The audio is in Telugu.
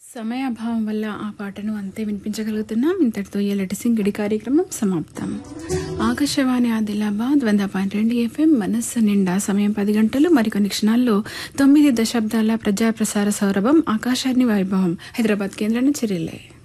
సమయాభావం వల్ల ఆ పాటను అంతే వినిపించగలుగుతున్నాం. ఇంతటితో ఇయాలటి సింగిడి కార్యక్రమం సమాప్తం. ఆకాశవాణి ఆదిలాబాద్ 100.2 FM మనస్సు నిండా. సమయం 10 గంటలు. మరికొన్ని క్షణాల్లో 9 దశాబ్దాల ప్రజాప్రసార సౌరభం ఆకాశాన్ని వైభవం హైదరాబాద్ కేంద్రాన్ని చెరిలే.